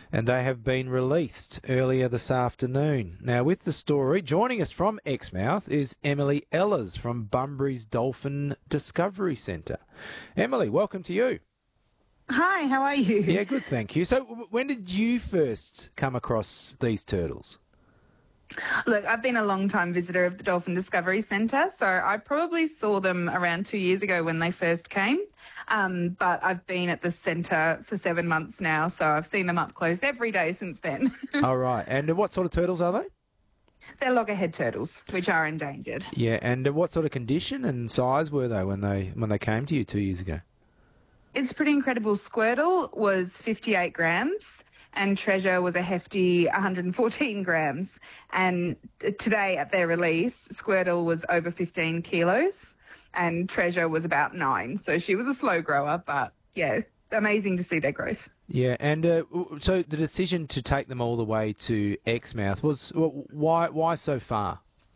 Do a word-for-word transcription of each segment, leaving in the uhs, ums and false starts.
and they have been released earlier this afternoon. Now, with the story, joining us from Exmouth is Emily Ehlers from Bunbury's Dolphin Discovery Centre. Emily, welcome to you. Hi, how are you? Yeah, good, thank you. So w- when did you first come across these turtles? Look, I've been a long-time visitor of the Dolphin Discovery Centre, so I probably saw them around two years ago when they first came. Um, but I've been at the centre for seven months now, so I've seen them up close every day since then. All right. And what sort of turtles are they? They're loggerhead turtles, which are endangered. Yeah, and what sort of condition and size were they when they when they came to you two years ago? It's pretty incredible. Squirtle was fifty-eight grams. And Treasure was a hefty one hundred fourteen grams. And today at their release, Squirtle was over fifteen kilos and Treasure was about nine. So she was a slow grower, but yeah, amazing to see their growth. Yeah, and uh, so the decision to take them all the way to Exmouth was, well, why why so far?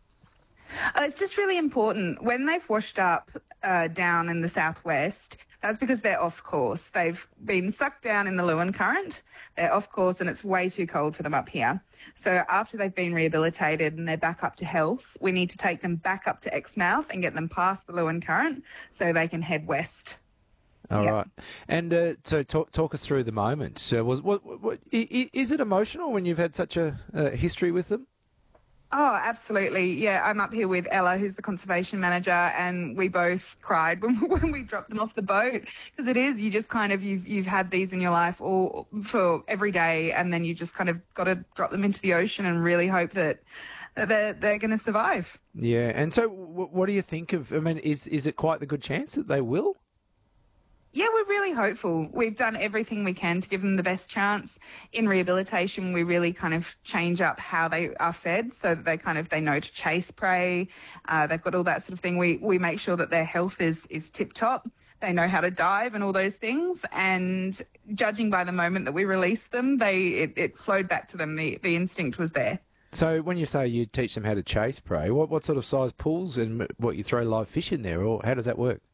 Uh, it's just really important. When they've washed up uh, down in the southwest, that's because they're off course. They've been sucked down in the Lewin Current. They're off course and it's way too cold for them up here. So after they've been rehabilitated and they're back up to health, we need to take them back up to Exmouth and get them past the Lewin Current so they can head west. All yep. right. And uh, so talk, talk us through the moment. So was what, what, what, is it emotional when you've had such a, a history with them? Oh, absolutely. Yeah, I'm up here with Ella, who's the conservation manager, and we both cried when, when we dropped them off the boat because it is, you just kind of, you've, you've had these in your life all for every day and then you just kind of got to drop them into the ocean and really hope that, that they're, they're going to survive. Yeah, and so w- what do you think of, I mean, is, is it quite the good chance that they will? Yeah, we're really hopeful. We've done everything we can to give them the best chance. In rehabilitation, we really kind of change up how they are fed so that they kind of, they know to chase prey. Uh, they've got all that sort of thing. We we make sure that their health is, is tip-top. They know how to dive and all those things. And judging by the moment that we released them, they it, it flowed back to them. The, the instinct was there. So when you say you teach them how to chase prey, what, what sort of size pools and what, you throw live fish in there, or how does that work?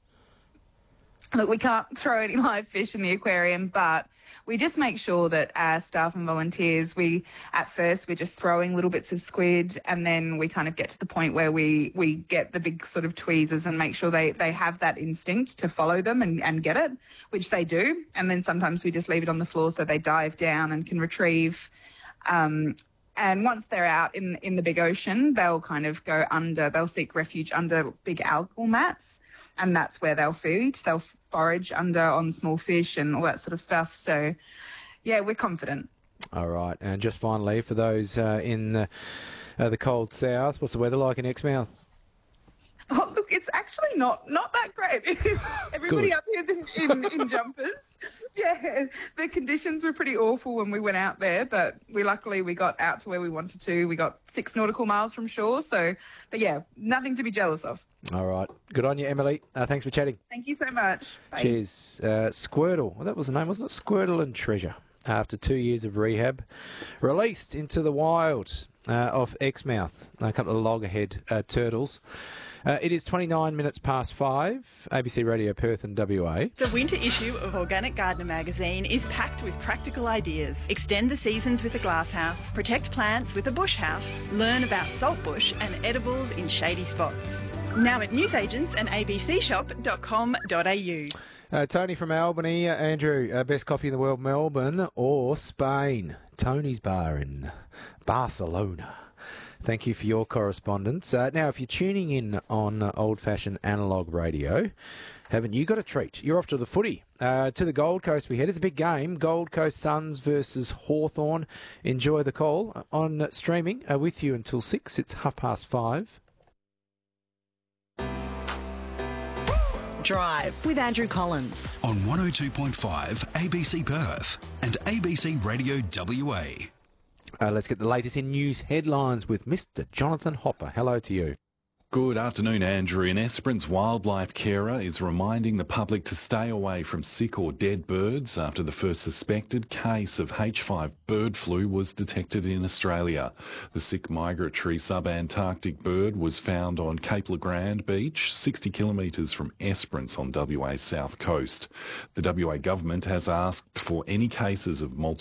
Look, we can't throw any live fish in the aquarium, but we just make sure that our staff and volunteers, we, at first, we're just throwing little bits of squid and then we kind of get to the point where we, we get the big sort of tweezers and make sure they, they have that instinct to follow them and, and get it, which they do. And then sometimes we just leave it on the floor so they dive down and can retrieve. Um, and once they're out in, in the big ocean, they'll kind of go under, they'll seek refuge under big algal mats. And that's where they'll feed. They'll forage under on small fish and all that sort of stuff. So, yeah, we're confident. All right. And just finally, for those uh, in the, uh, the cold south, what's the weather like in Exmouth? Oh, look, it's actually not not that great. Everybody Good. up here is in, in, in jumpers. Yeah, the conditions were pretty awful when we went out there, but we luckily we got out to where we wanted to. We got six nautical miles from shore, so, but yeah, nothing to be jealous of. All right. Good on you, Emily. Uh, thanks for chatting. Thank you so much. Bye. Cheers. Uh, Squirtle. Well, that was the name, wasn't it? Squirtle and Treasure. After two years of rehab, released into the wild uh, of Exmouth. A couple of loggerhead uh, turtles. Uh, it is twenty-nine minutes past five, A B C Radio Perth and W A. The winter issue of Organic Gardener magazine is packed with practical ideas. Extend the seasons with a glasshouse, protect plants with a bush house, learn about saltbush and edibles in shady spots. Now at newsagents and a b c shop dot com dot a u. Uh, Tony from Albany, uh, Andrew, uh, best coffee in the world, Melbourne or Spain? Tony's Bar in Barcelona. Thank you for your correspondence. Uh, now, if you're tuning in on uh, old-fashioned analogue radio, haven't you got a treat? You're off to the footy. Uh, to the Gold Coast we head. It's a big game. Gold Coast Suns versus Hawthorn. Enjoy the call on uh, streaming uh, with you until six. It's half past five. Drive with Andrew Collins on one oh two point five A B C Perth and A B C Radio W A. Uh, let's get the latest in news headlines with Mister Jonathan Hopper. Hello to you. Good afternoon, Andrew. An Esperance wildlife carer is reminding the public to stay away from sick or dead birds after the first suspected case of H five bird flu was detected in Australia. The sick migratory subantarctic bird was found on Cape Le Grand Beach, sixty kilometres from Esperance on W A's south coast. The W A government has asked for any cases of multiple